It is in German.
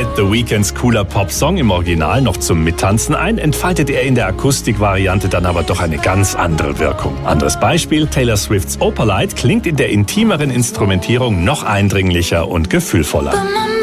lädt The Weeknds cooler Popsong im Original noch zum Mittanzen ein, entfaltet er in der Akustikvariante dann aber doch eine ganz andere Wirkung. Anderes Beispiel, Taylor Swifts Opalite klingt in der intimeren Instrumentierung noch eindringlicher und gefühlvoller.